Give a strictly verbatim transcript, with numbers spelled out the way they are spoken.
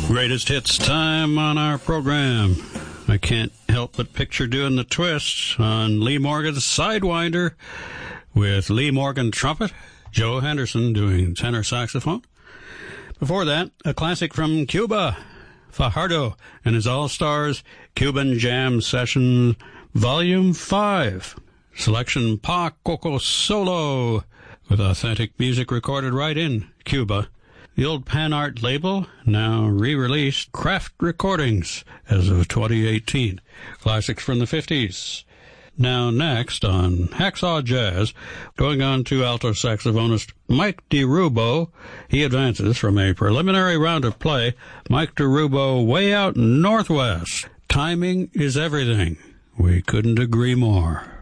Greatest hits time on our program. I can't help but picture doing the twists on Lee Morgan's Sidewinder with Lee Morgan trumpet, Joe Henderson doing tenor saxophone. Before that, a classic from Cuba, Fajardo and his All-Stars Cuban Jam Sessions, Volume five. Selection Pa Coco Solo, with authentic music recorded right in Cuba. The old Pan Art label, now re-released Craft Recordings as of twenty eighteen. Classics from the fifties. Now next on Hacksaw Jazz, going on to alto saxophonist Mike DeRubo. He advances from a preliminary round of play. Mike DeRubo, Way Out Northwest. Timing is everything. We couldn't agree more.